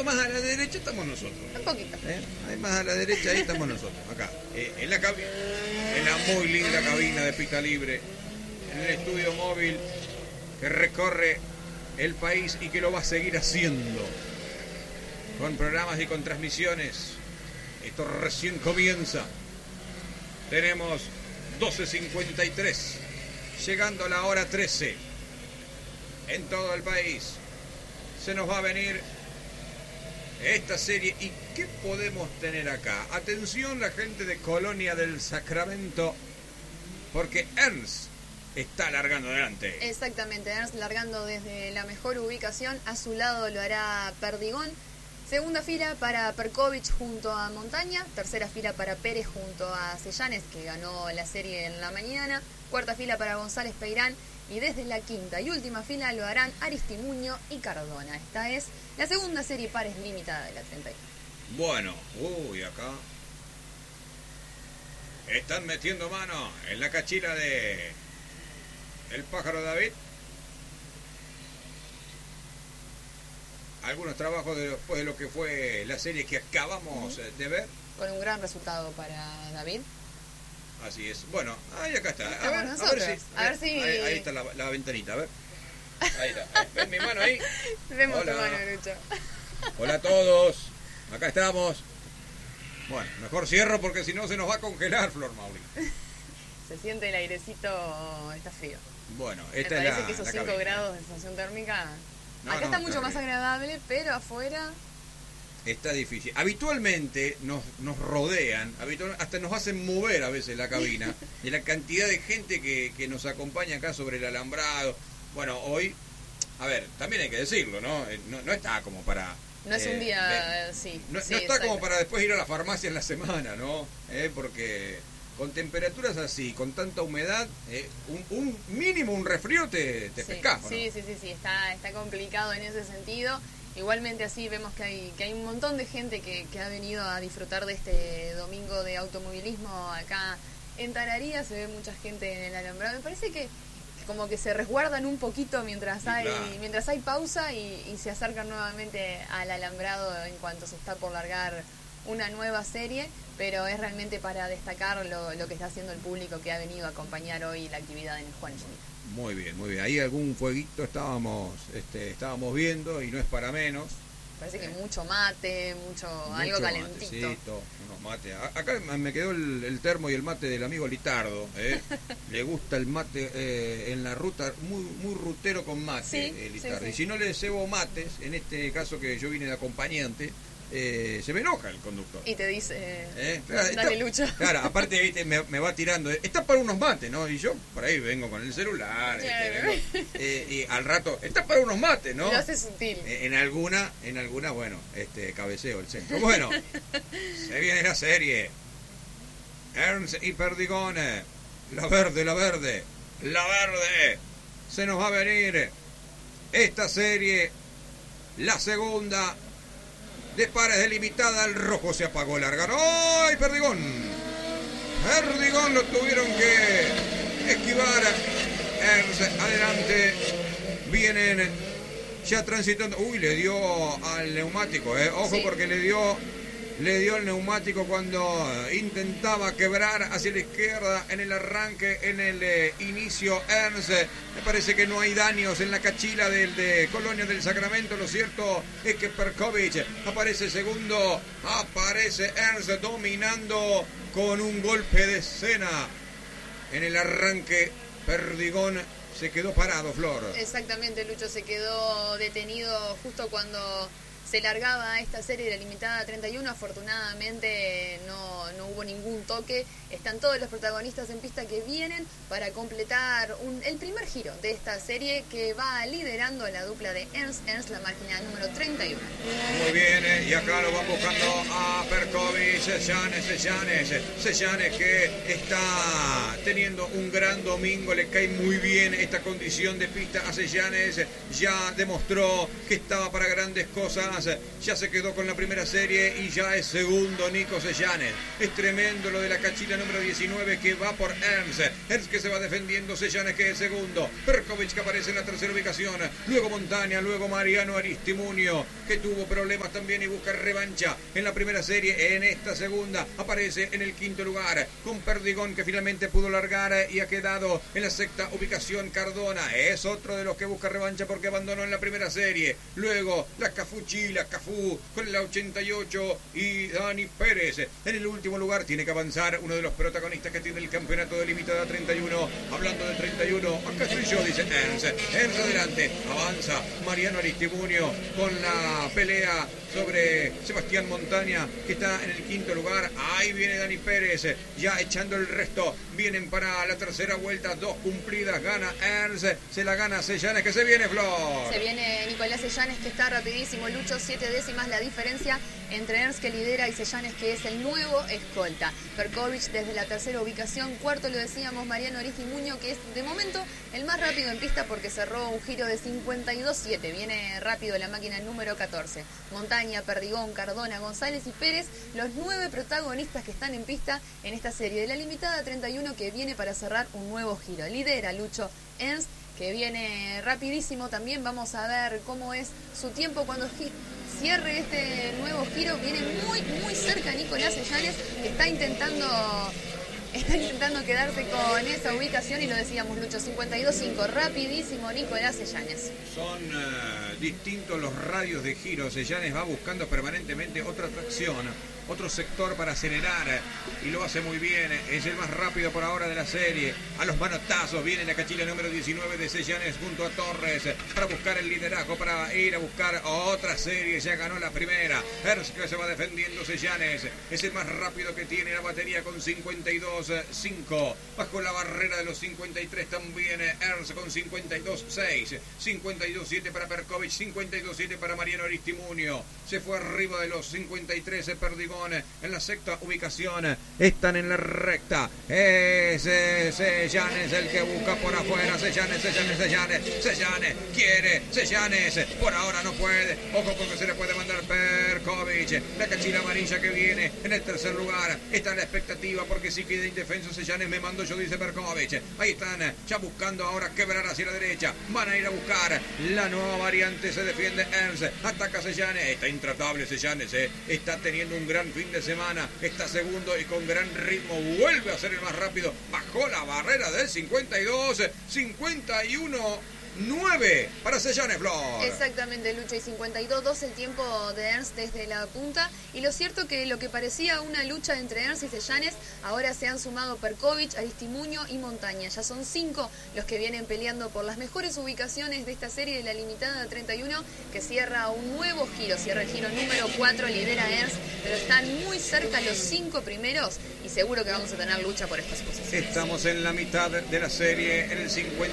poquito más a la derecha estamos nosotros. Un poquito. Ahí más a la derecha, ahí estamos nosotros. Acá, en la cabina, en la muy linda cabina de Pista Libre, en el estudio móvil que recorre el país y que lo va a seguir haciendo con programas y con transmisiones. Esto recién comienza. Tenemos 12:53, llegando a la hora 13 en todo el país. Se nos va a venir esta serie. ¿Y qué podemos tener acá? Atención la gente de Colonia del Sacramento, porque Ernst está largando adelante. Exactamente, Ernst largando desde la mejor ubicación. A su lado lo hará Perdigón. Segunda fila para Perkovic junto a Montaña. Tercera fila para Pérez junto a Sellanes, que ganó la serie en la mañana. Cuarta fila para González Peirán. Y desde la quinta y última fila lo harán Aristimuño y Cardona. Esta es la segunda serie pares limitada de la 31. Bueno, acá están metiendo mano en la cachila de el pájaro David. Algunos trabajos después de lo que fue la serie que acabamos de ver. Con un gran resultado para David. Así es. Bueno, ahí acá está. A ver si... Ahí está la ventanita, a ver. Ahí está. ¿Ven mi mano ahí? Vemos Hola. tu mano, Lucho. Hola a todos. Acá estamos. Bueno, mejor cierro porque si no se nos va a congelar, Flor Mauri. Se siente el airecito, está frío. Bueno, Me esta parece es la que esos 5 cabina. grados de sensación térmica... No, acá está no, mucho más terrible. agradable, pero afuera... Está difícil. Habitualmente nos rodean, hasta nos hacen mover a veces la cabina, de la cantidad de gente que nos acompaña acá sobre el alambrado. Bueno, hoy, a ver, también hay que decirlo, ¿no? No está como para... No es un día... sí, No sí, está como exacto. para después ir a la farmacia en la semana, ¿no? Porque con temperaturas así, con tanta humedad, un mínimo, un resfrío te Sí, pescás, ¿no? sí, está complicado en ese sentido. Igualmente así vemos que hay un montón de gente que ha venido a disfrutar de este domingo de automovilismo acá en Tararía. Se ve mucha gente en el alambrado. Me parece que como que se resguardan un poquito mientras hay pausa y se acercan nuevamente al alambrado en cuanto se está por largar una nueva serie, pero es realmente para destacar lo que está haciendo el público que ha venido a acompañar hoy la actividad en el Juan Schmidt. Muy bien, muy bien. Ahí algún fueguito estábamos viendo y no es para menos. Parece que mucho mate, algo calentito. Matecito, unos mates. Acá me quedó el termo y el mate del amigo Litardo. Le gusta el mate en la ruta, muy rutero con mate, Litardo. Sí. Y si no le cebo mates, en este caso que yo vine de acompañante, se me enoja el conductor. Y te dice, Claro, dale Lucho. Claro, aparte ¿viste? Me va tirando, está para unos mates, ¿no? Y yo por ahí vengo con el celular, Claro. y al rato, está para unos mates, ¿no? Lo hace sutil. En alguna, bueno, cabeceo el centro. Bueno, se viene la serie. Ernst y Perdigón, la verde. Se nos va a venir esta serie, la segunda de pares delimitada. El rojo se apagó, largaron. ¡Ay, Perdigón! Perdigón lo tuvieron que esquivar. Ernst adelante. Vienen ya transitando. Uy, le dio al neumático, Ojo, Sí. porque le dio el neumático cuando intentaba quebrar hacia la izquierda en el arranque, en el inicio. Ernst, me parece que no hay daños en la cachila del de Colonia del Sacramento. Lo cierto es que Perkovic aparece segundo, aparece Ernst dominando con un golpe de escena en el arranque. Perdigón se quedó parado, Flor. Exactamente, Lucho se quedó detenido justo cuando se largaba esta serie de la limitada 31. Afortunadamente no hubo ningún toque. Están todos los protagonistas en pista que vienen para completar el primer giro de esta serie, que va liderando la dupla de Ernst, la máquina número 31. Muy bien, y acá lo van buscando a Perkovic. Sellanes que está teniendo un gran domingo. Le cae muy bien esta condición de pista a Sellanes. Ya demostró que estaba para grandes cosas más, ya se quedó con la primera serie y ya es segundo Nico Seyanes. Es tremendo lo de la cachila número 19 que va por Ernst. Ernst que se va defendiendo, Seyanes que es segundo, Perkovic que aparece en la tercera ubicación, luego Montaña, luego Mariano Aristimuño que tuvo problemas también y busca revancha en la primera serie. En esta segunda aparece en el quinto lugar con Perdigón que finalmente pudo largar y ha quedado en la sexta ubicación. Cardona es otro de los que busca revancha porque abandonó en la primera serie. Luego la Cafú con la 88 y Dani Pérez en el último lugar. Tiene que avanzar uno de los protagonistas que tiene el campeonato de limitada 31. Hablando de 31, acá estoy yo, dice Ernst adelante, avanza Mariano Aristimuño con la pelea sobre Sebastián Montaña que está en el quinto lugar. Ahí viene Dani Pérez ya echando el resto. Vienen para la tercera vuelta, 2 cumplidas, gana Ernst, se la gana Seyanes que se viene, Flor. Se viene Nicolás Seyanes que está rapidísimo, Lucho, 7 décimas la diferencia entre Ernst que lidera y Seyanes que es el nuevo escolta. Perkovic desde la tercera ubicación, cuarto lo decíamos Mariano Aristimuño que es de momento el más rápido en pista porque cerró un giro de 52.7, viene rápido la máquina número 14. Montaña, Perdigón, Cardona, González y Pérez, los 9 protagonistas que están en pista en esta serie de la limitada 31 que viene para cerrar un nuevo giro. Lidera Lucho Ernst que viene rapidísimo, también vamos a ver cómo es su tiempo cuando cierre este nuevo giro. Viene muy cerca Nicolás Seyanes que está intentando quedarse con esa ubicación y lo decíamos, Lucho, 52.5, rapidísimo Nicolás Seyanes. Son distintos los radios de giro. Seyanes va buscando permanentemente otra tracción, otro sector para acelerar y lo hace muy bien. Es el más rápido por ahora de la serie. A los manotazos viene la cachila número 19 de Seyanes junto a Torres para buscar el liderazgo, para ir a buscar otra serie. Ya ganó la primera. Ernst que se va defendiendo. Seyanes es el más rápido que tiene la batería con 52.5. Bajo la barrera de los 53 también Ernst con 52.6. 52.7 para Perkovic, 52.7 para Mariano Aristimuño. Se fue arriba de los 53 Perdigón en la sexta ubicación. Están en la recta. Es Seyanes el que busca por afuera. Seyanes quiere. Seyanes por ahora no puede. Ojo porque se le puede mandar Perkovic. La cachila amarilla que viene en el tercer lugar. Está en la expectativa porque si queda indefenso Seyanes me mando yo, dice Perkovic. Ahí están ya buscando ahora quebrar hacia la derecha. Van a ir a buscar la nueva variante. Se defiende Ernst. Ataca Seyanes. Está intratable Seyanes. Está teniendo un gran fin de semana. Está segundo y con gran ritmo. Vuelve a ser el más rápido. Bajó la barrera del 52. 51.9 para Seyanes, Flor. Exactamente, Lucho, y 52.2 el tiempo de Ernst desde la punta. Y lo cierto que lo que parecía una lucha entre Ernst y Seyanes, ahora se han sumado Perkovic, Aristimuño y Montaña. Ya son 5 los que vienen peleando por las mejores ubicaciones de esta serie de la limitada 31, que cierra un nuevo giro. Cierra el giro número 4, lidera Ernst, pero están muy cerca los 5 primeros y seguro que vamos a tener lucha por estas posiciones. Estamos en la mitad de la serie, en el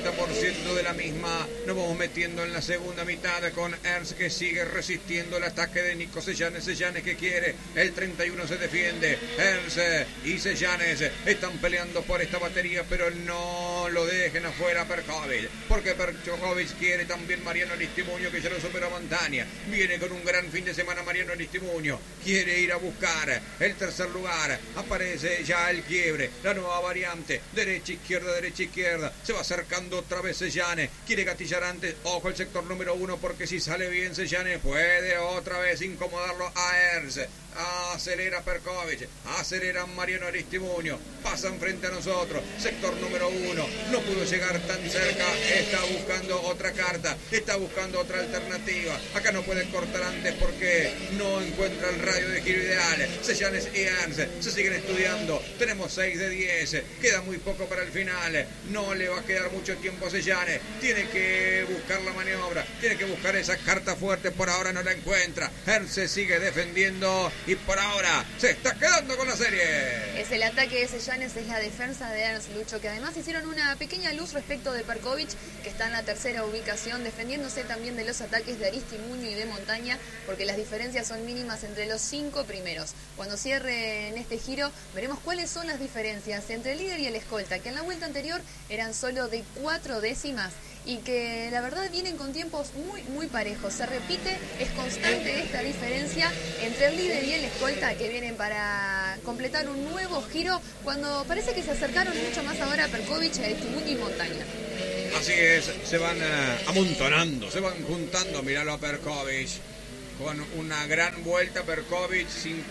50% de la misma. Nos vamos metiendo en la segunda mitad con Ernst que sigue resistiendo el ataque de Nico Seyanes. Seyanes que quiere, el 31 se defiende. Ernst y Seyanes están peleando por esta batería, pero no lo dejen afuera Perkovic, porque Perkovic quiere también Mariano Aristimuño que ya lo superó a Montaña. Viene con un gran fin de semana Mariano Aristimuño, quiere ir a buscar el tercer lugar. Aparece ya el quiebre, la nueva variante, derecha izquierda, se va acercando otra vez Seyanes, quiere gatillar antes, ojo el sector número 1 porque si sale bien Seyanes puede otra vez incomodarlo a Ernst. Acelera Perkovic, acelera Mariano Aristimuño, pasan frente a nosotros, sector número 1, no pudo llegar tan cerca, está buscando otra carta, está buscando otra alternativa, acá no puede cortar antes porque no encuentra el radio de giro ideal. Seyanes y Ernst se siguen estudiando, tenemos 6 de 10, queda muy poco para el final, no le va a quedar mucho tiempo a Seyanes, tiene que buscar la maniobra, tiene que buscar esa carta fuerte, por ahora no la encuentra. Ernst se sigue defendiendo y por ahora se está quedando con la serie. Es el ataque de Seyanes, es la defensa de Ernst, Lucho, que además hicieron una pequeña luz respecto de Perkovic, que está en la tercera ubicación, defendiéndose también de los ataques de Aristimuño y de Montaña, porque las diferencias son mínimas entre los 5 primeros. Cuando cierre en este giro, veremos cuáles son las diferencias entre el líder y el escolta, que en la vuelta anterior eran solo de 4 décimas, y que la verdad vienen con tiempos muy parejos. Se repite, es constante esta diferencia entre el líder y el escolta que vienen para completar un nuevo giro cuando parece que se acercaron mucho más ahora a Perkovic, Aristimuño y Montaña. Así es, se van amontonando, se van juntando, miralo a Perkovic. Con una gran vuelta Perkovic,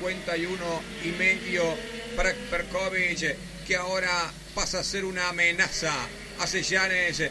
51,5 para Perkovic, que ahora pasa a ser una amenaza a Seyanes,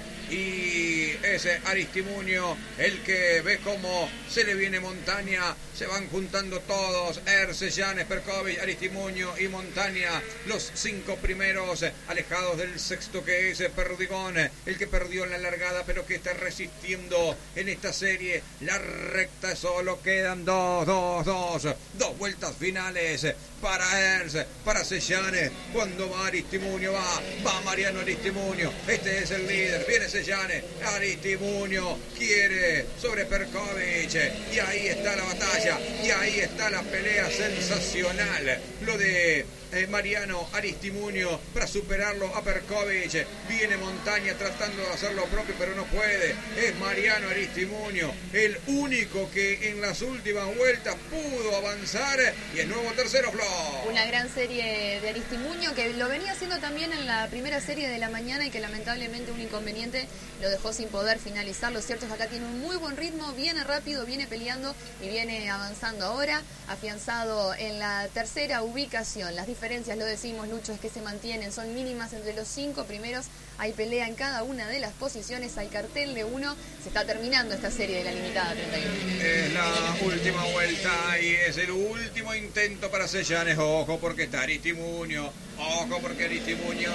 y es Aristimuño el que ve cómo se le viene Montaña. Se van juntando todos, Seyanes, Perkovic, Aristimuño y Montaña, los 5 primeros, alejados del sexto que es Perdigón, el que perdió en la largada pero que está resistiendo en esta serie. La recta solo quedan dos vueltas finales para para Seyanes. Cuando va Aristimuño, va Mariano Aristimuño, este es el líder, viene Seyanes, Aristimuño quiere sobre Perkovic, y ahí está la batalla, y ahí está la pelea sensacional, lo de Mariano Aristimuño para superarlo a Perkovic. Viene Montaña tratando de hacer lo propio pero no puede. Es Mariano Aristimuño el único que en las últimas vueltas pudo avanzar, y el nuevo tercero, Flo. Una gran serie de Aristimuño que lo venía haciendo también en la primera serie de la mañana y que lamentablemente un inconveniente lo dejó sin poder finalizar. Lo cierto es que acá tiene un muy buen ritmo, viene rápido, viene peleando y viene avanzando ahora, afianzado en la tercera ubicación. Las diferencias, lo decimos, Lucho, es que se mantienen, son mínimas entre los 5 primeros. Hay pelea en cada una de las posiciones, hay cartel de 1. Se está terminando esta serie de la limitada 31. Es la última vuelta y es el último intento para Seyanes. Ojo porque está Aristimuño, ojo porque Aristimuño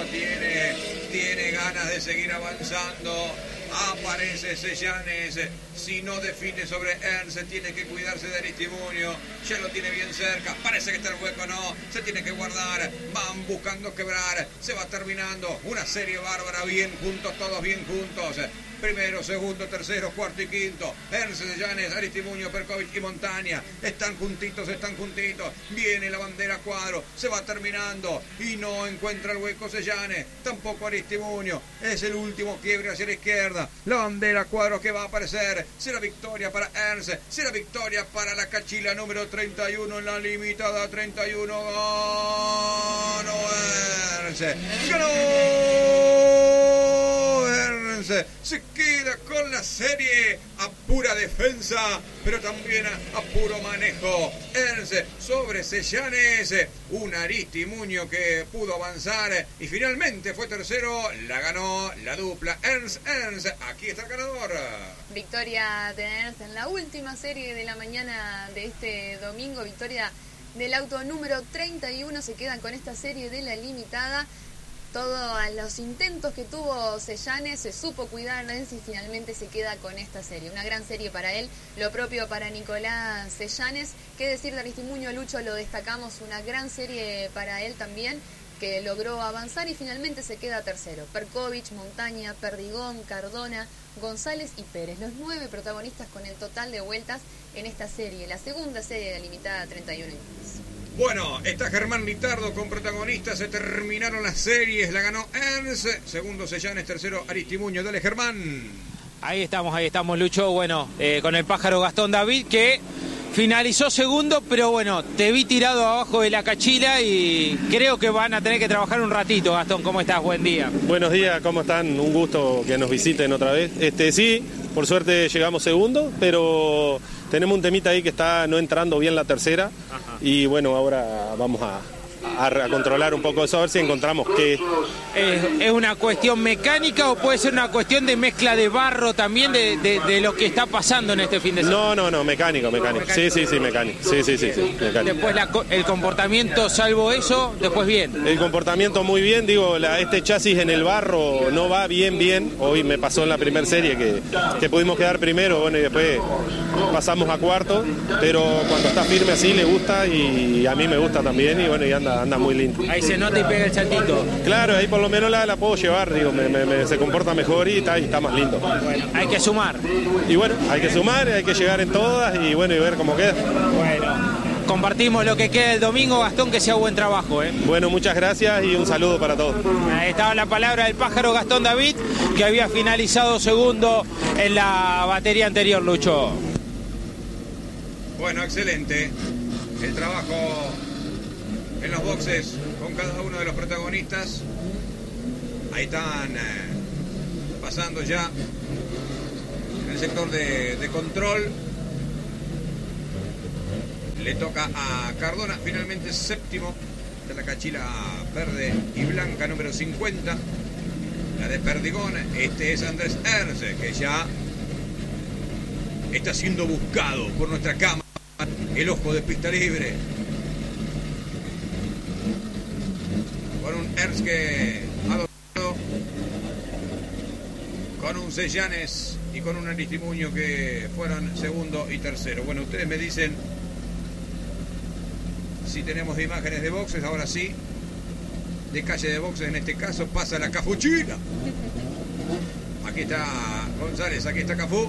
tiene ganas de seguir avanzando. Aparece Seyanes, si no define sobre Ernst, tiene que cuidarse de Aristimuño, ya lo tiene bien cerca, parece que está el hueco, no, se tiene que guardar, van buscando quebrar, se va terminando, una serie bárbara, bien juntos, todos bien juntos. Primero, segundo, tercero, cuarto y quinto. Ernst, Seyanes, Aristimuño, Perkovic y Montaña. Están juntitos. Viene la bandera cuadro. Se va terminando. Y no encuentra el hueco Seyanes. Tampoco Aristimuño. Es el último quiebre hacia la izquierda. La bandera cuadro que va a aparecer. Será victoria para Ernst. Será victoria para la cachila número 31 en la limitada 31. Ganó Ernst. Se queda con la serie a pura defensa, pero también a puro manejo. Ernst sobre Seyanes, un Aristimuño que pudo avanzar y finalmente fue tercero. La ganó la dupla Ernst. Aquí está el ganador. Victoria de Ernst en la última serie de la mañana de este domingo. Victoria del auto número 31. Se quedan con esta serie de la limitada. Todos los intentos que tuvo Seyanes, se supo cuidar y finalmente se queda con esta serie. Una gran serie para él, lo propio para Nicolás Seyanes. ¿Qué decir de Aristimuño? Lucho, lo destacamos, una gran serie para él también, que logró avanzar y finalmente se queda tercero. Perkovic, Montaña, Perdigón, Cardona, González y Pérez, los 9 protagonistas con el total de vueltas en esta serie, la segunda serie de la limitada 31 minutos. Bueno, está Germán Litardo con protagonistas, se terminaron las series, la ganó Ernst, segundo Seyanes, tercero Aristimuño. Dale, Germán. Ahí estamos, Lucho. Bueno, con el pájaro Gastón David, que finalizó segundo, pero bueno, te vi tirado abajo de la cachila y creo que van a tener que trabajar un ratito. Gastón, ¿cómo estás? Buen día. Buenos días, ¿cómo están? Un gusto que nos visiten otra vez. Sí, por suerte llegamos segundo, pero tenemos un temita ahí que está no entrando bien la tercera. Ajá. Y bueno, ahora vamos a controlar un poco eso, a ver si encontramos qué. ¿Es una cuestión mecánica o puede ser una cuestión de mezcla de barro también de lo que está pasando en este fin de semana? No, mecánico. Sí, mecánico. Sí, mecánico. Después el comportamiento, salvo eso, después bien. El comportamiento muy bien, digo, este chasis en el barro no va bien. Hoy me pasó en la primera serie que pudimos quedar primero, bueno, y después pasamos a cuarto, pero cuando está firme así le gusta y a mí me gusta también, y bueno, y anda anda muy lindo. Ahí se nota y pega el saltito. Claro, ahí por lo menos la puedo llevar, digo, se comporta mejor y está más lindo. Bueno, hay que sumar. Y bueno, hay que sumar, hay que llegar en todas y bueno, y ver cómo queda. Bueno, compartimos lo que queda el domingo, Gastón, que sea buen trabajo. Bueno, muchas gracias y un saludo para todos. Ahí estaba la palabra del pájaro Gastón David, que había finalizado segundo en la batería anterior, Lucho. Bueno, excelente. El trabajo en los boxes con cada uno de los protagonistas. Ahí están pasando ya en el sector de control. Le toca a Cardona, finalmente séptimo de la cachila verde y blanca número 50. La de Perdigón. Este es Andrés Ernst, que ya está siendo buscado por nuestra cámara. El ojo de pista libre. Con un Ernst que ha dominado, con un Sellanes y con un Aristimuño que fueron segundo y tercero. Bueno, ustedes me dicen si tenemos imágenes de boxes. Ahora sí, de calle de boxes en este caso, pasa la Cafuchina. Aquí está González, aquí está Cafú.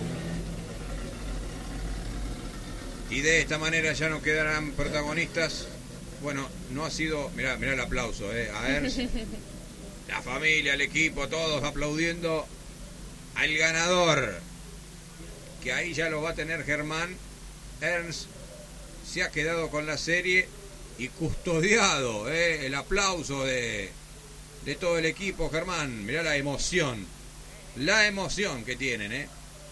Y de esta manera ya no quedarán protagonistas. Bueno, no ha sido... Mirá el aplauso, a Ernst. La familia, el equipo, todos aplaudiendo al ganador. Que ahí ya lo va a tener Germán. Ernst se ha quedado con la serie y custodiado, el aplauso de todo el equipo, Germán. Mirá la emoción que tienen,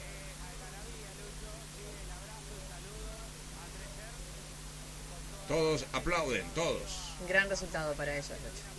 Todos aplauden, todos. Gran resultado para ellos,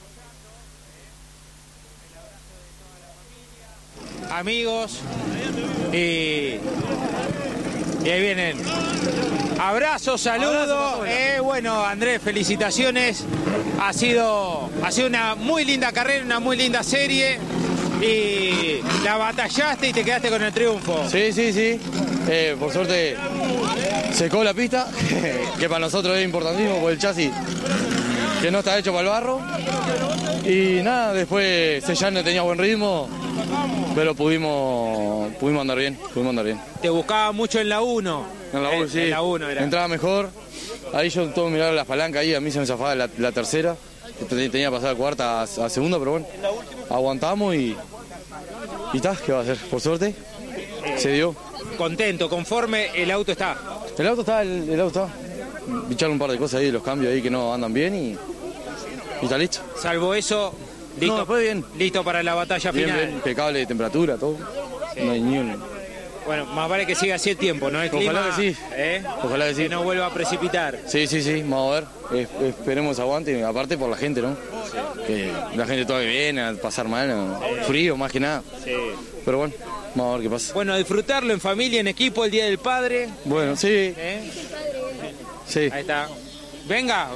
Lucho. Amigos, y ahí vienen. Abrazos, saludos. Bueno, Andrés, felicitaciones. Ha sido una muy linda carrera, una muy linda serie. Y la batallaste y te quedaste con el triunfo. Sí. Por suerte secó la pista, que para nosotros es importantísimo por el chasis que no está hecho para el barro. Y nada, después Sellane tenía buen ritmo, pero pudimos andar bien, Te buscaba mucho en la 1. En la 1, sí. En la 1 era. Entraba mejor. Ahí yo todo mirar las palancas ahí, a mí se me zafaba la tercera. Tenía que pasar de cuarta a segunda, pero bueno, aguantamos y está, ¿qué va a hacer? Por suerte, se dio. Contento, conforme, el auto está. El auto está. Bicharon un par de cosas ahí, los cambios ahí que no andan bien y está listo. Salvo eso, listo, no, después bien. Listo para la batalla bien, final. Bien, impecable de temperatura, todo. Sí. No hay ni un... Bueno, más vale que siga así el tiempo, ¿no? El clima, ojalá que sí. Ojalá que sí. Que no vuelva a precipitar. Sí, vamos a ver. Esperemos aguante, aparte por la gente, ¿no? Sí. Que la gente todavía viene a pasar mal, ¿no? Frío más que nada. Sí. Pero bueno, vamos a ver qué pasa. Bueno, disfrutarlo en familia, en equipo, el Día del Padre. Bueno, sí. Sí. Ahí está. Venga.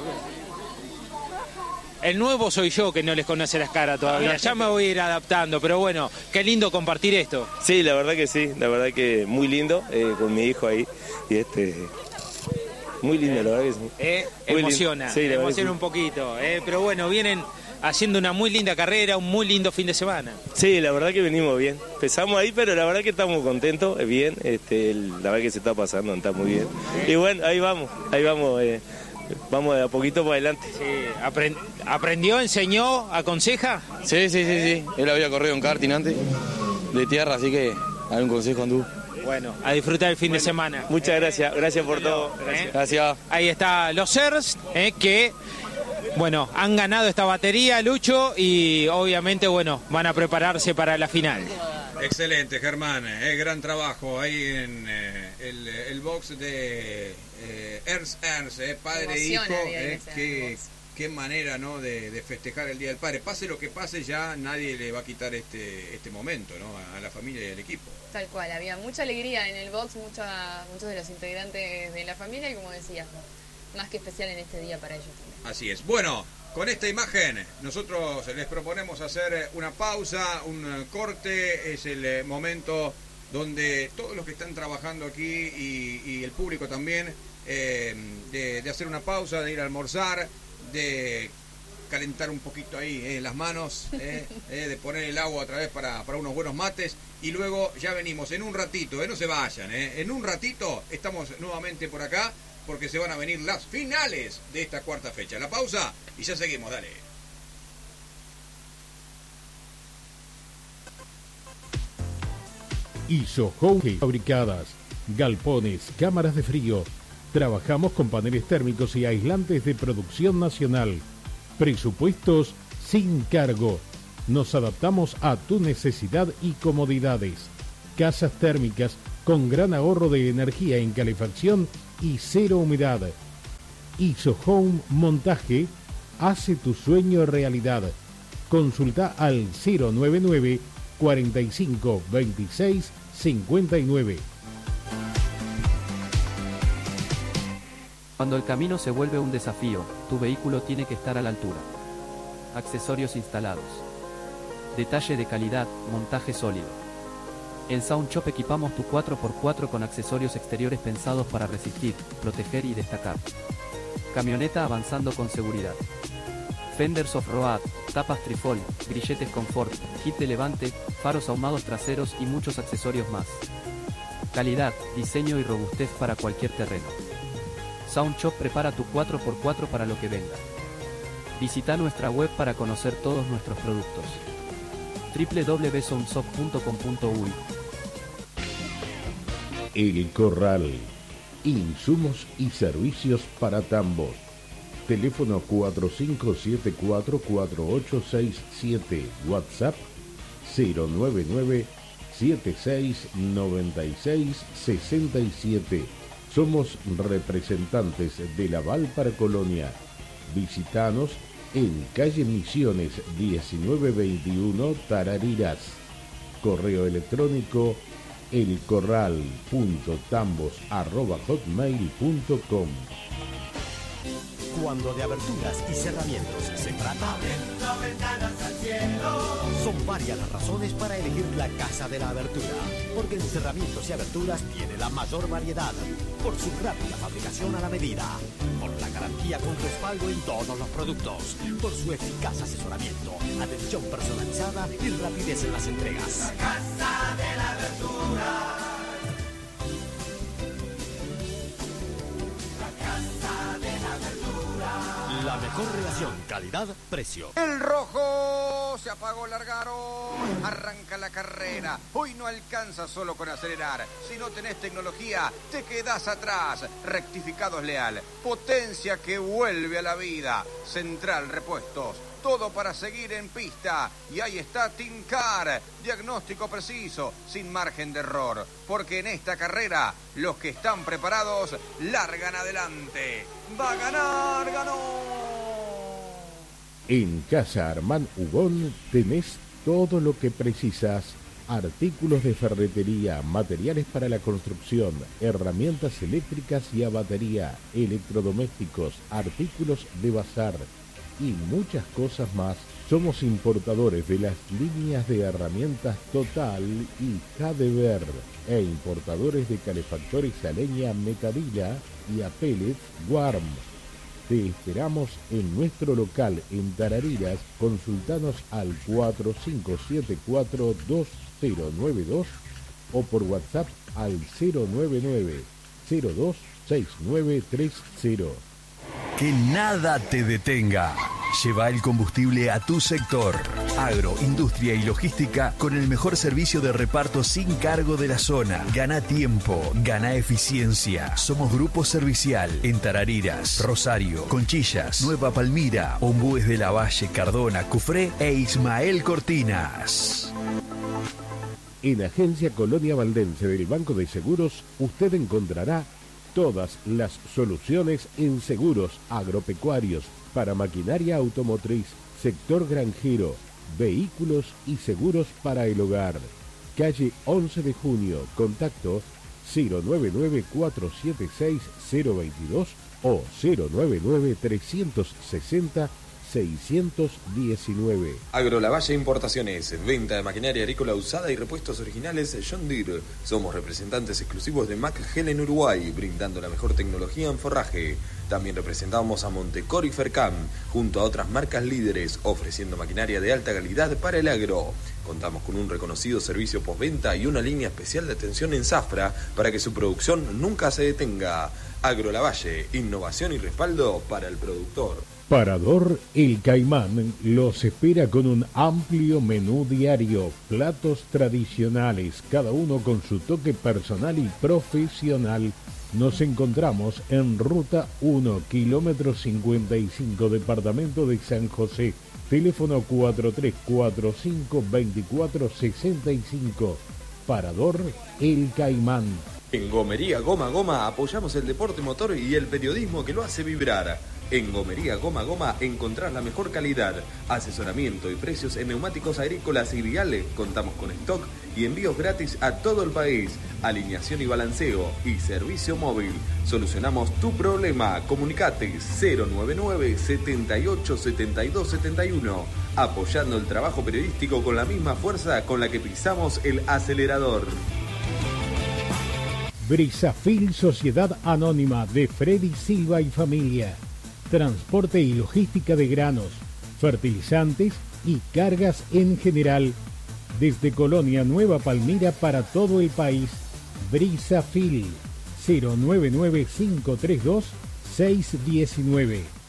El nuevo soy yo, que no les conoce las caras todavía. Ya me voy a ir adaptando, pero bueno, qué lindo compartir esto. Sí, la verdad que sí, la verdad que muy lindo, con mi hijo ahí. Y muy lindo, la verdad que sí. Emociona, sí, emociona un poquito. Pero bueno, vienen haciendo una muy linda carrera, un muy lindo fin de semana. Sí, la verdad que venimos bien. Empezamos ahí, pero la verdad que estamos contentos, bien. La verdad que se está pasando, está muy bien. Y bueno, ahí vamos. Vamos de a poquito para adelante. Sí. ¿Aprendió, enseñó, aconseja? Sí. Él había corrido en karting antes, de tierra, así que algún consejo anduvo. Bueno, a disfrutar el fin de semana. Muchas gracias por todo. Gracias. Ahí está los Ernst, que, bueno, han ganado esta batería, Lucho, y obviamente, bueno, van a prepararse para la final. Excelente, Germán. Gran trabajo ahí en el box de Ernst, padre e hijo. Qué manera, ¿no?, de festejar el Día del Padre. Pase lo que pase, ya nadie le va a quitar este momento, ¿no?, a la familia y al equipo. Tal cual, había mucha alegría en el box, muchos de los integrantes de la familia y, como decías, más que especial en este día para ellos también. Así es. Bueno, con esta imagen nosotros les proponemos hacer una pausa, un corte. Es el momento donde todos los que están trabajando aquí y el público también, de hacer una pausa, de ir a almorzar, de calentar un poquito ahí las manos, de poner el agua otra vez para unos buenos mates, y luego ya venimos en un ratito, no se vayan, en un ratito estamos nuevamente por acá, porque se van a venir las finales de esta cuarta fecha. La pausa y ya seguimos, dale. ISO Home fabricadas, galpones, cámaras de frío. Trabajamos con paneles térmicos y aislantes de producción nacional. Presupuestos sin cargo. Nos adaptamos a tu necesidad y comodidades. Casas térmicas con gran ahorro de energía en calefacción y cero humedad. ISO Home Montaje hace tu sueño realidad. Consulta al 099 45 26 59. Cuando el camino se vuelve un desafío, tu vehículo tiene que estar a la altura. Accesorios instalados. Detalle de calidad, montaje sólido. En Sound Shop equipamos tu 4x4 con accesorios exteriores pensados para resistir, proteger y destacar. Camioneta avanzando con seguridad. Fenders off-road, tapas trifol, grilletes confort, kit de levante, faros ahumados traseros y muchos accesorios más. Calidad, diseño y robustez para cualquier terreno. Sound Shop prepara tu 4x4 para lo que venga. Visita nuestra web para conocer todos nuestros productos. www.soundshop.com.uy. El Corral. Insumos y servicios para tambos. Teléfono 4574-4867. WhatsApp 099-7696-67. Somos representantes de Laval para Colonia. Visítanos en calle Misiones 1921 Tarariras. Correo electrónico elcorral.tambos@hotmail.com. Cuando de aberturas y cerramientos se trata, son varias las razones para elegir la Casa de la Abertura. Porque en cerramientos y aberturas tiene la mayor variedad, por su rápida fabricación a la medida, por la garantía con respaldo en todos los productos, por su eficaz asesoramiento, atención personalizada y rapidez en las entregas. La Casa de la Abertura. La mejor relación calidad-precio. El rojo se apagó, largaron, arranca la carrera. Hoy no alcanza solo con acelerar. Si no tenés tecnología, te quedás atrás. Rectificados Leal, potencia que vuelve a la vida. Central Repuestos, todo para seguir en pista. Y ahí está Tincar, diagnóstico preciso, sin margen de error. Porque en esta carrera, los que están preparados, largan adelante. Va a ganar, ganó. En Casa Armán Hugón tenés todo lo que precisas. Artículos de ferretería, materiales para la construcción, herramientas eléctricas y a batería, electrodomésticos, artículos de bazar y muchas cosas más. Somos importadores de las líneas de herramientas Total y Cadever e importadores de calefactores a leña Metadila y a pellets Warm. Te esperamos en nuestro local en Tarariras. Consultanos al 4574-2092 o por WhatsApp al 099-026930. Que nada te detenga. Lleva el combustible a tu sector. Agro, industria y logística con el mejor servicio de reparto sin cargo de la zona. Gana tiempo, gana eficiencia. Somos Grupo Servicial en Tarariras, Rosario, Conchillas, Nueva Palmira, Ombúes de la Valle, Cardona, Cufré e Ismael Cortinas. En Agencia Colonia Valdense del Banco de Seguros, usted encontrará todas las soluciones en seguros agropecuarios, para maquinaria automotriz, sector granjero, vehículos y seguros para el hogar. Calle 11 de Junio, contacto 099-476-022 o 099-360-619. Agrolavalle Importaciones, venta de maquinaria agrícola usada y repuestos originales John Deere. Somos representantes exclusivos de McHenn en Uruguay, brindando la mejor tecnología en forraje. También representamos a Montecor y Fercam, junto a otras marcas líderes, ofreciendo maquinaria de alta calidad para el agro. Contamos con un reconocido servicio postventa y una línea especial de atención en Zafra para que su producción nunca se detenga. Agrolavalle, innovación y respaldo para el productor. Parador El Caimán los espera con un amplio menú diario, platos tradicionales, cada uno con su toque personal y profesional. Nos encontramos en Ruta 1, kilómetro 55, departamento de San José. Teléfono 4345-2465. Parador El Caimán. En Gomería Goma Goma apoyamos el deporte motor y el periodismo que lo hace vibrar. En Gomería Goma Goma encontrás la mejor calidad, asesoramiento y precios en neumáticos agrícolas y viales. Contamos con stock y envíos gratis a todo el país, alineación y balanceo y servicio móvil. Solucionamos tu problema. Comunicate 099 78 72 71, apoyando el trabajo periodístico con la misma fuerza con la que pisamos el acelerador. Brisafil Sociedad Anónima de Freddy Silva y familia. Transporte y logística de granos, fertilizantes y cargas en general. Desde Colonia Nueva Palmira para todo el país. Brisafil 099 532 619.